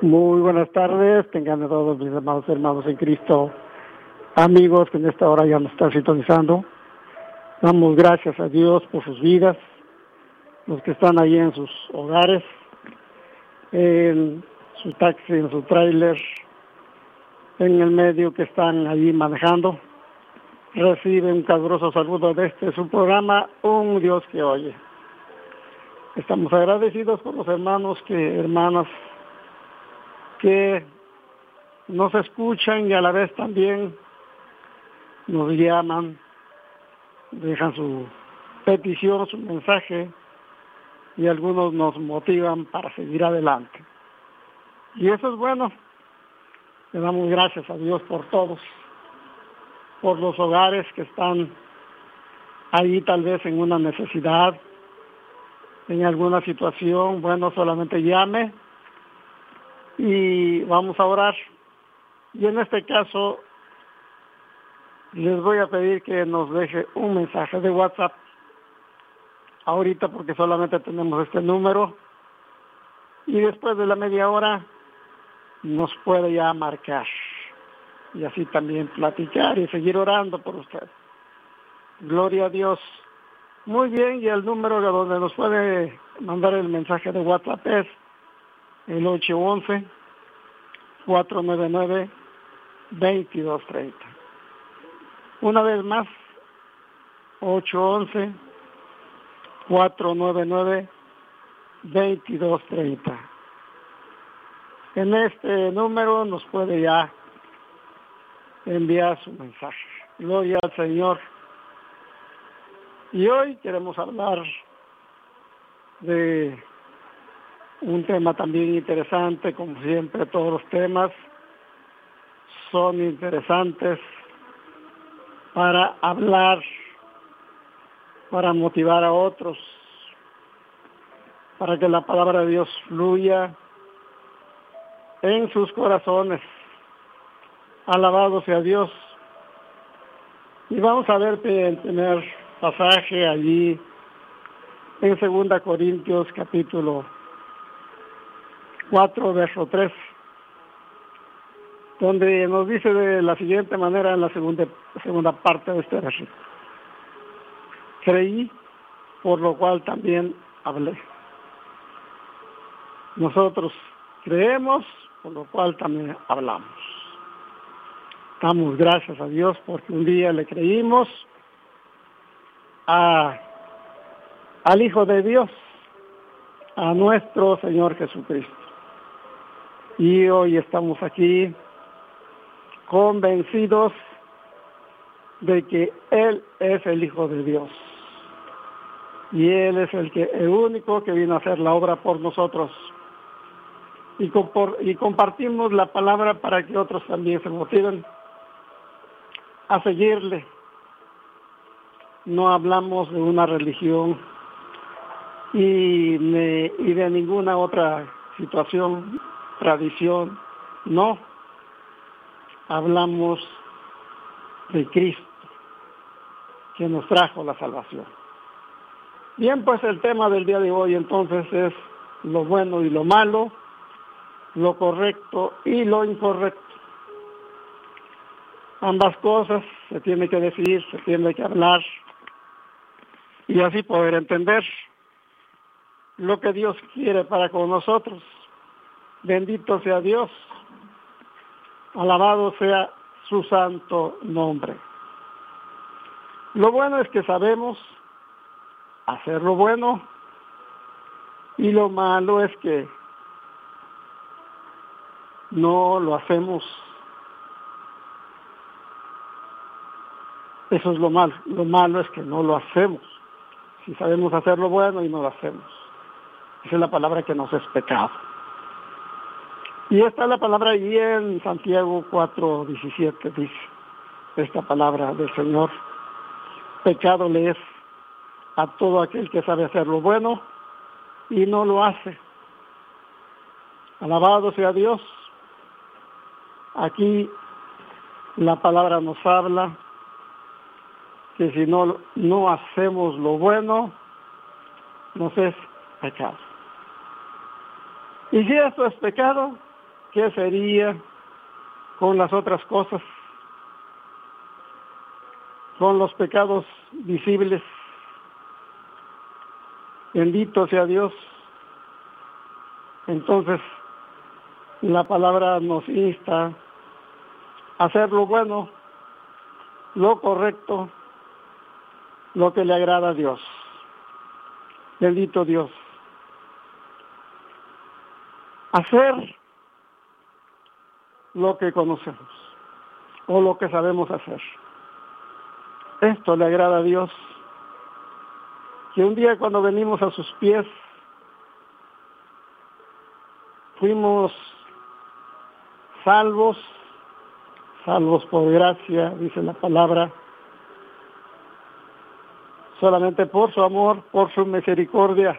Muy buenas tardes, tengan a todos mis amados hermanos en Cristo, amigos que en esta hora ya nos están sintonizando. Damos gracias a Dios por sus vidas, los que están ahí en sus hogares, en su taxi, en su tráiler, en el medio que están allí manejando. Recibe un caluroso saludo de su programa, Un Dios que Oye. Estamos agradecidos por los hermanos hermanas que nos escuchan y a la vez también nos llaman, dejan su petición, su mensaje, y algunos nos motivan para seguir adelante. Y eso es bueno. Le damos gracias a Dios por todos, por los hogares que están ahí tal vez en una necesidad, en alguna situación. Bueno, solamente llame y vamos a orar. Y en este caso les voy a pedir que nos deje un mensaje de WhatsApp ahorita, porque solamente tenemos este número, y después de la media hora nos puede ya marcar y así también platicar y seguir orando por usted. Gloria a Dios. Muy bien, y el número de donde nos puede mandar el mensaje de WhatsApp es el 811-499-2230. Una vez más, 811-499-2230. En este número nos puede ya enviar su mensaje. Gloria al Señor. Y hoy queremos hablar de un tema también interesante. Como siempre, todos los temas son interesantes para hablar, para motivar a otros, para que la palabra de Dios fluya en sus corazones. Alabado sea Dios. Y vamos a ver el primer pasaje allí en 2 Corintios capítulo 4, verso 3, donde nos dice de la siguiente manera en la segunda parte de este versículo: creí, por lo cual también hablé. Nosotros creemos, por lo cual también hablamos. Damos gracias a Dios porque un día le creímos al Hijo de Dios, a nuestro Señor Jesucristo. Y hoy estamos aquí convencidos de que Él es el Hijo de Dios. Y Él es el único que vino a hacer la obra por nosotros. Y compartimos la palabra para que otros también se motiven a seguirle. No hablamos de una religión y de ninguna otra situación, tradición. No. Hablamos de Cristo, que nos trajo la salvación. Bien, pues el tema del día de hoy entonces es lo bueno y lo malo, lo correcto y lo incorrecto. Ambas cosas se tiene que decir, se tiene que hablar, y así poder entender lo que Dios quiere para con nosotros. Bendito sea Dios, alabado sea su santo nombre. Lo bueno es que sabemos hacer lo bueno, y lo malo es que no lo hacemos. Eso es lo malo. Lo malo es que no lo hacemos. Si sabemos hacer lo bueno y no lo hacemos, esa es la palabra que nos es pecado. Y esta es la palabra allí en Santiago 4:17, dice esta palabra del Señor: pecado le es a todo aquel que sabe hacer lo bueno y no lo hace. Alabado sea Dios. Aquí la palabra nos habla que si no hacemos lo bueno, nos es pecado. Y si esto es pecado, ¿qué sería con las otras cosas? Con los pecados visibles. Bendito sea Dios. Entonces, la palabra nos insta a hacer lo bueno, lo correcto, lo que le agrada a Dios. Bendito Dios. Hacer lo que conocemos o lo que sabemos hacer. Esto le agrada a Dios. Que un día cuando venimos a sus pies, fuimos salvos por gracia, dice la palabra, solamente por su amor, por su misericordia.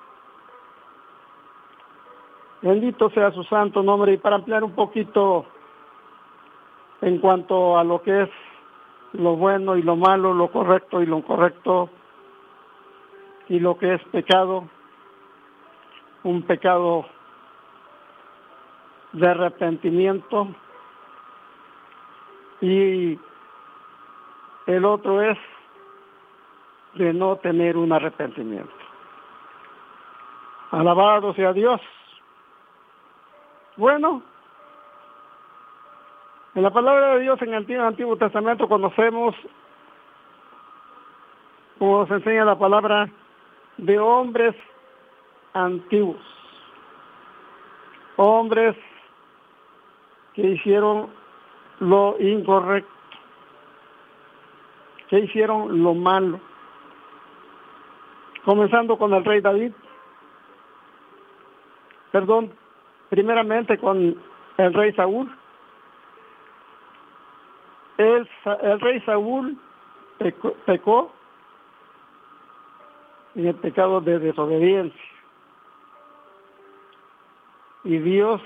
Bendito sea su santo nombre. Y para ampliar un poquito en cuanto a lo que es lo bueno y lo malo, lo correcto y lo incorrecto, y lo que es pecado, un pecado de arrepentimiento, y el otro es de no tener un arrepentimiento. Alabado sea Dios. Bueno, en la palabra de Dios en el Antiguo Testamento conocemos, como nos enseña la palabra, de hombres antiguos, hombres que hicieron lo incorrecto, que hicieron lo malo, comenzando con el rey David, primeramente con el rey Saúl. El rey Saúl pecó en el pecado de desobediencia, y Dios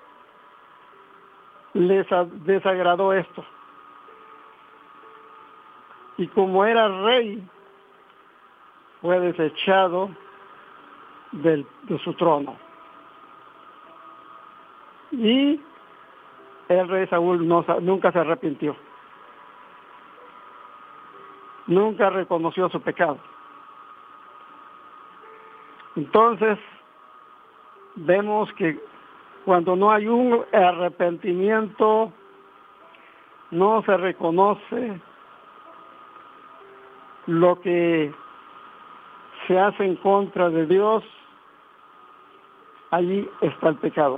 les desagradó esto, y como era rey, fue desechado de su trono. Y el rey Saúl nunca se arrepintió, nunca reconoció su pecado. Entonces, vemos que cuando no hay un arrepentimiento, no se reconoce lo que se hace en contra de Dios, allí está el pecado.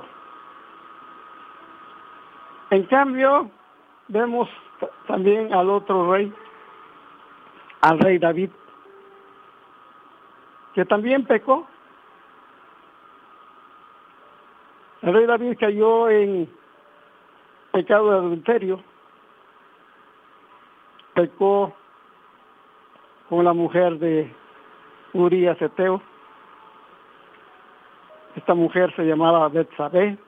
En cambio, vemos también al otro rey, al rey David, que también pecó. El rey David cayó en pecado de adulterio, pecó con la mujer de Urías Eteo. Esta mujer se llamaba Betsabé,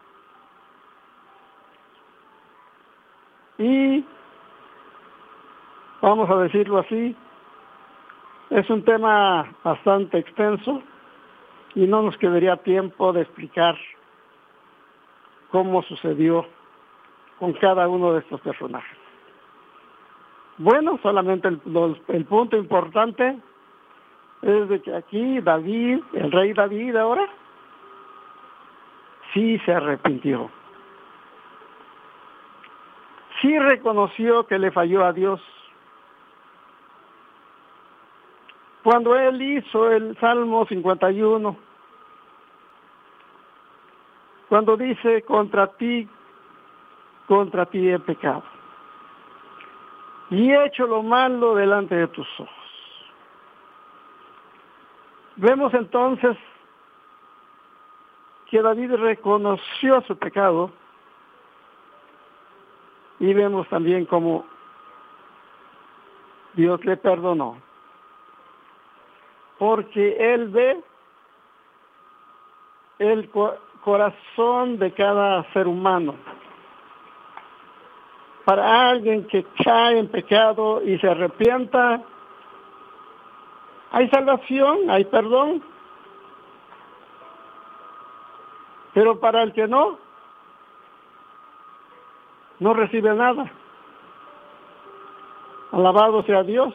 y vamos a decirlo así, es un tema bastante extenso y no nos quedaría tiempo de explicar cómo sucedió con cada uno de estos personajes. Bueno, solamente el punto importante es de que aquí David, el rey David ahora, sí se arrepintió. Sí reconoció que le falló a Dios. Cuando él hizo el Salmo 51, cuando dice, contra ti he pecado, y he hecho lo malo delante de tus ojos. Vemos entonces que David reconoció su pecado, y vemos también cómo Dios le perdonó, porque Él ve el corazón de cada ser humano. Para alguien que cae en pecado y se arrepienta, hay salvación, hay perdón. Pero para el que no, no recibe nada. Alabado sea Dios.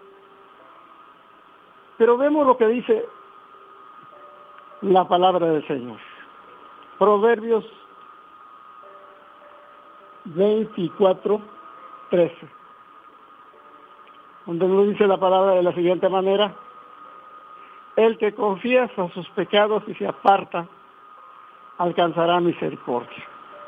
Pero vemos lo que dice la palabra del Señor. Proverbios 24:13, donde nos dice la palabra de la siguiente manera: el que confiesa sus pecados y se aparta, alcanzará misericordia.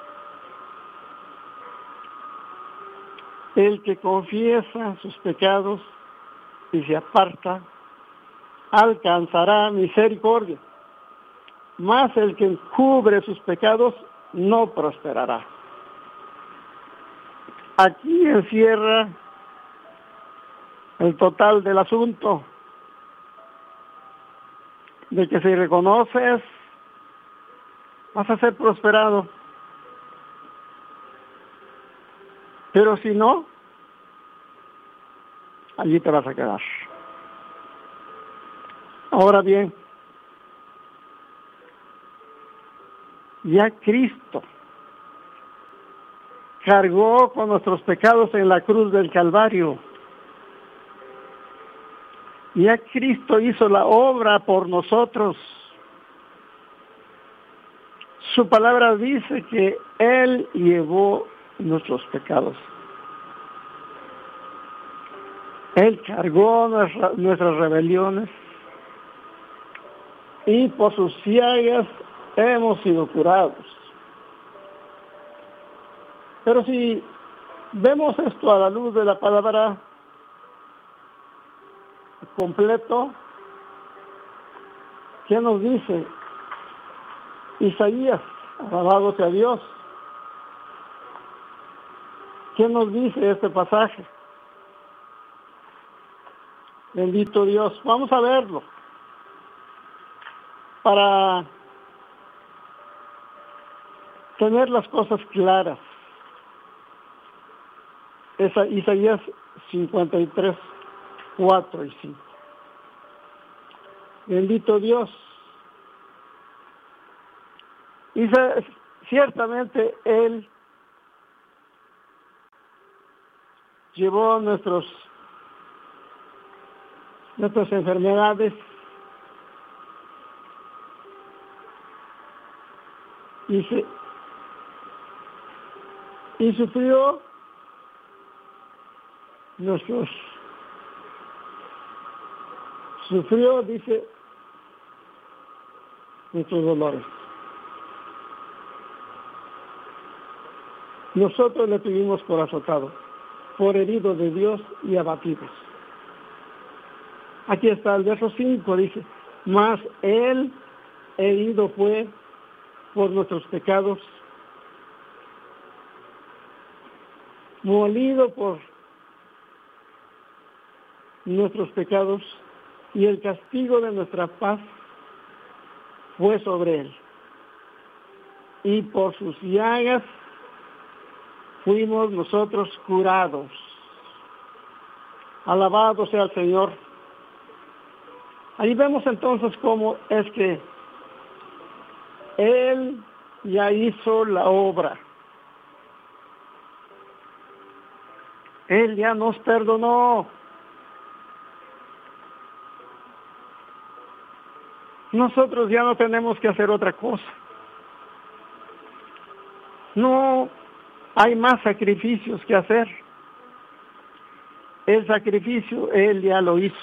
El que confiesa sus pecados y se aparta, alcanzará misericordia. Mas el que encubre sus pecados no prosperará. Aquí encierra el total del asunto, de que si reconoces, vas a ser prosperado. Pero si no, allí te vas a quedar. Ahora bien, ya Cristo cargó con nuestros pecados en la cruz del Calvario. Ya Cristo hizo la obra por nosotros. Su palabra dice que Él llevó nuestros pecados. Él cargó nuestras rebeliones y por sus llagas hemos sido curados. Pero si vemos esto a la luz de la palabra completo, ¿qué nos dice Isaías? Alabado sea Dios. ¿Qué nos dice este pasaje? Bendito Dios. Vamos a verlo para tener las cosas claras. Es Isaías 53, 4 y 5. Bendito Dios. Y ciertamente Él llevó nuestras enfermedades y sufrió dice, nuestros dolores. Nosotros le tuvimos por azotado, por herido de Dios y abatidos. Aquí está el verso 5, dice: mas Él herido fue por nuestros pecados, molido por nuestros pecados, y el castigo de nuestra paz fue sobre Él. Y por sus llagas fuimos nosotros curados. Alabado sea el Señor. Ahí vemos entonces cómo es que Él ya hizo la obra. Él ya nos perdonó. Nosotros ya no tenemos que hacer otra cosa. No hay más sacrificios que hacer. El sacrificio Él ya lo hizo.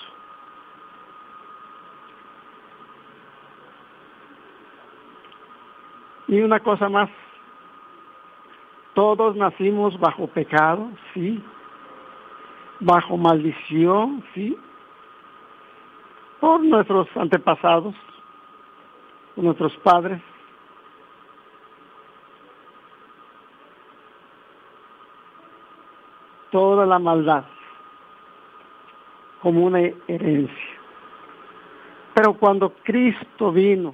Y una cosa más, todos nacimos bajo pecado, sí, bajo maldición, sí, por nuestros antepasados, por nuestros padres. Toda la maldad como una herencia. Pero cuando Cristo vino,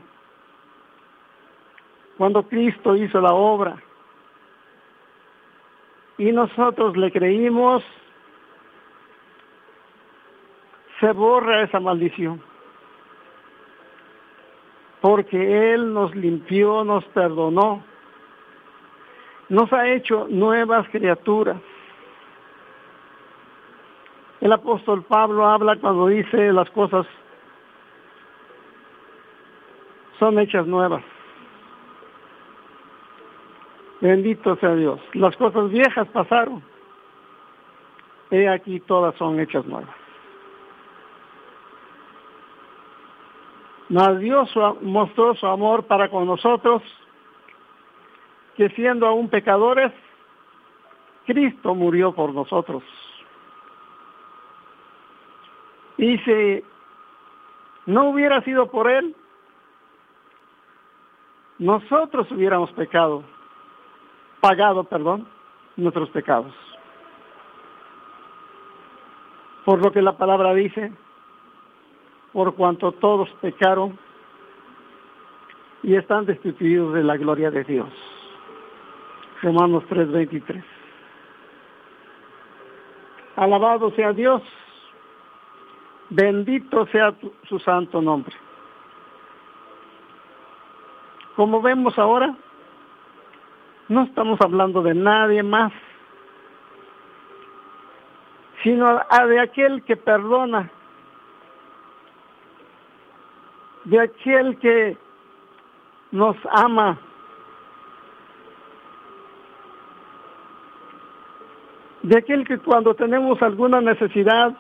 cuando Cristo hizo la obra y nosotros le creímos, se borra esa maldición. Porque Él nos limpió, nos perdonó nos ha hecho nuevas criaturas. El apóstol Pablo habla cuando dice las cosas son hechas nuevas. Bendito sea Dios. Las cosas viejas pasaron. He aquí todas son hechas nuevas. Mas Dios mostró su amor para con nosotros, que siendo aún pecadores, Cristo murió por nosotros. Y si no hubiera sido por Él, nosotros hubiéramos pagado nuestros pecados. Por lo que la palabra dice, por cuanto todos pecaron y están destituidos de la gloria de Dios. Romanos 3:23. Alabado sea Dios, bendito sea su santo nombre. Como vemos ahora, no estamos hablando de nadie más, sino de aquel que perdona, de aquel que nos ama, de aquel que cuando tenemos alguna necesidad,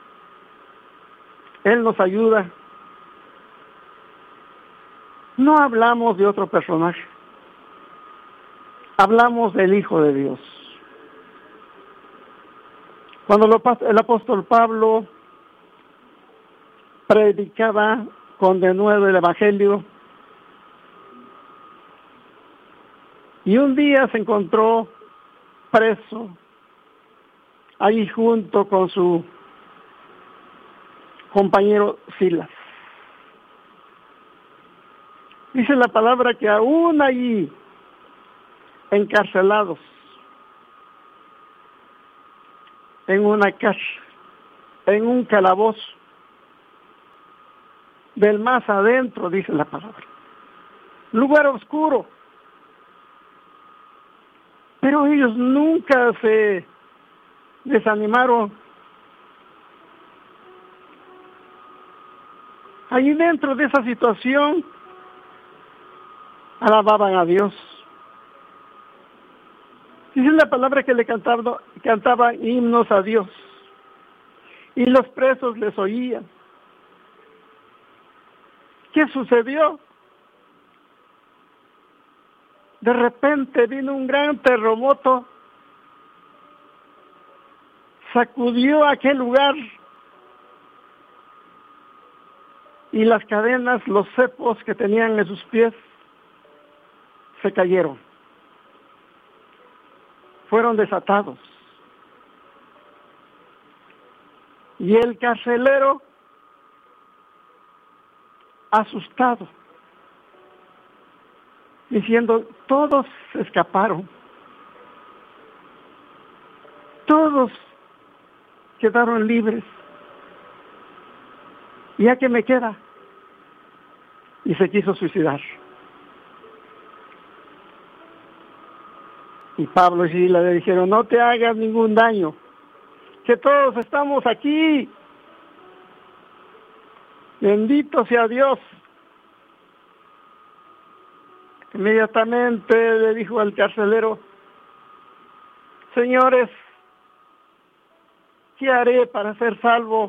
Él nos ayuda. No hablamos de otro personaje, hablamos del Hijo de Dios. Cuando el apóstol Pablo predicaba con denuedo el Evangelio, y un día se encontró preso ahí junto con su compañero Silas. Dice la palabra que aún allí, encarcelados, en una casa, en un calabozo, del más adentro, dice la palabra, lugar oscuro, pero ellos nunca se desanimaron. Allí dentro de esa situación, alababan a Dios. Dice la palabra que le cantaban himnos a Dios, y los presos les oían. ¿Qué sucedió? De repente vino un gran terremoto, sacudió aquel lugar, y las cadenas, los cepos que tenían en sus pies, se cayeron. Fueron desatados. Y el carcelero, asustado, diciendo, todos escaparon, todos quedaron libres, ¿ya qué me queda? Y se quiso suicidar. Y Pablo y Silas le dijeron, no te hagas ningún daño, que todos estamos aquí. Bendito sea Dios. Inmediatamente le dijo al carcelero, señores, ¿qué haré para ser salvo?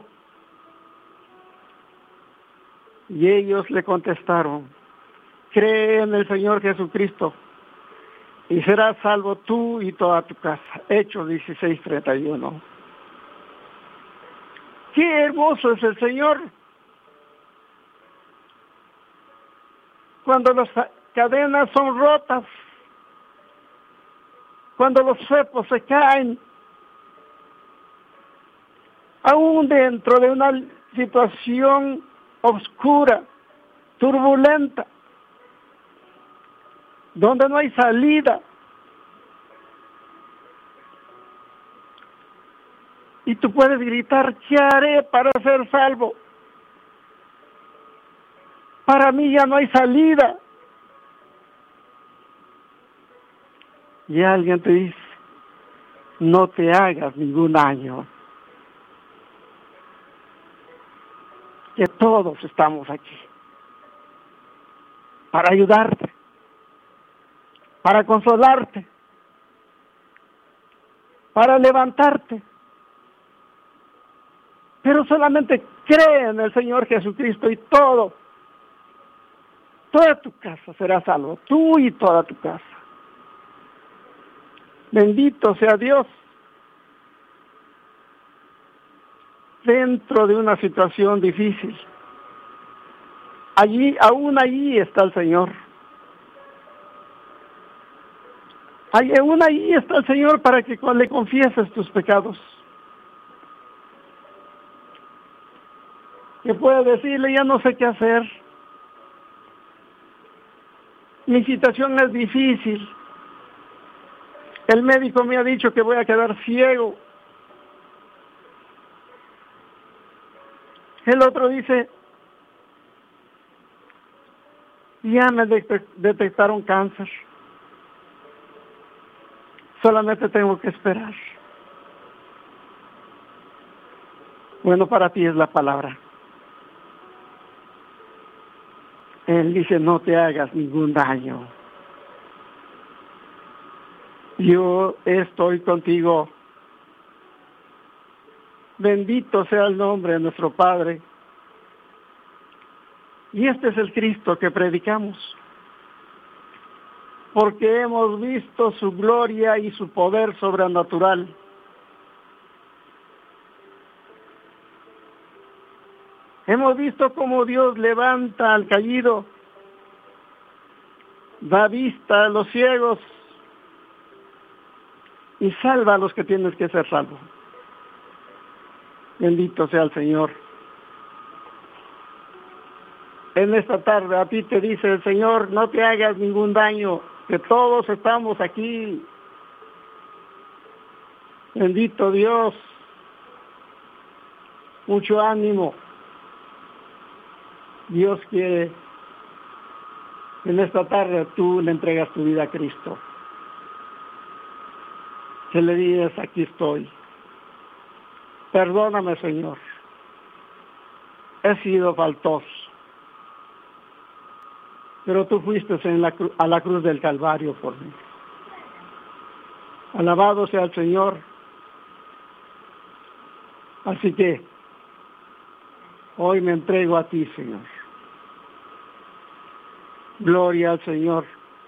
Y ellos le contestaron, cree en el Señor Jesucristo y serás salvo tú y toda tu casa. Hechos 16:31. Qué hermoso es el Señor. Cuando las cadenas son rotas, cuando los cepos se caen, aún dentro de una situación oscura, turbulenta, donde no hay salida, y tú puedes gritar, ¿qué haré para ser salvo? Para mí ya no hay salida. y alguien te dice, no te hagas ningún daño, que todos estamos aquí para ayudarte, para consolarte, para levantarte. Pero solamente cree en el Señor Jesucristo y toda tu casa será salvo, tú y toda tu casa. Bendito sea Dios. Dentro de una situación difícil, aún allí está el Señor. Aún allí está el Señor para que le confieses tus pecados. Que pueda decirle, ya no sé qué hacer. Mi situación es difícil. El médico me ha dicho que voy a quedar ciego. El otro dice, ya me detectaron cáncer. Solamente tengo que esperar. Bueno, para ti es la palabra. Él dice, no te hagas ningún daño. Yo estoy contigo. Bendito sea el nombre de nuestro Padre. Y este es el Cristo que predicamos. Porque hemos visto su gloria y su poder sobrenatural. Hemos visto cómo Dios levanta al caído, da vista a los ciegos y salva a los que tienen que ser salvos. Bendito sea el Señor. En esta tarde a ti te dice el Señor, no te hagas ningún daño, que todos estamos aquí. Bendito Dios. Mucho ánimo. Dios quiere que en esta tarde tú le entregas tu vida a Cristo. Que le digas, aquí estoy. Perdóname, Señor. He sido faltoso. Pero tú fuiste a la cruz del Calvario por mí. Alabado sea el Señor. Así que hoy me entrego a ti, Señor. Gloria al Señor.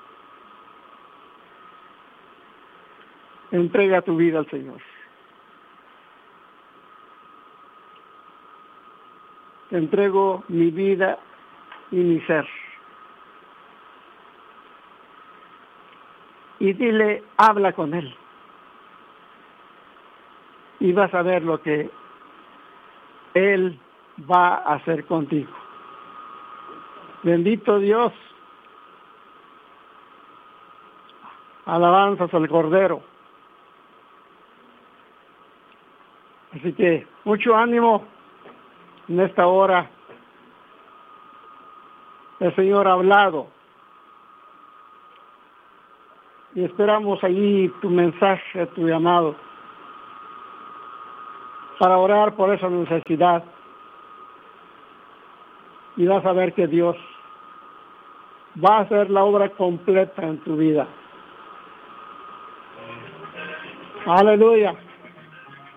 Entrega tu vida al Señor. Te entrego mi vida y mi ser. Y dile, habla con Él. Y vas a ver lo que Él va a hacer contigo. Bendito Dios. Alabanzas al Cordero. Así que mucho ánimo en esta hora. El Señor ha hablado. Y esperamos allí tu mensaje, tu llamado, para orar por esa necesidad. Y vas a ver que Dios va a hacer la obra completa en tu vida. Aleluya.